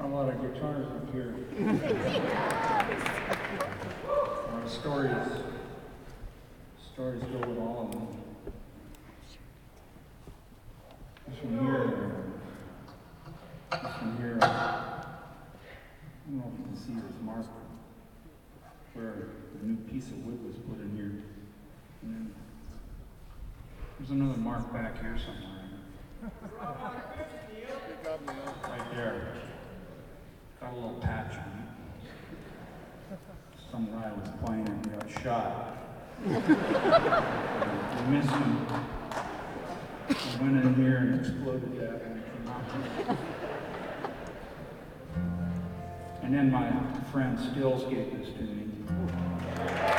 a lot of guitars up here. A lot of stories go with all of them. This one here, I don't know if you can see this mark where the new piece of wood was put in here. And then there's another mark back here somewhere. Right there. Got a little patch on it. Some guy was playing and got shot. We missed him. I went in here and exploded that when it came out. And then my friend Stills gave this to me.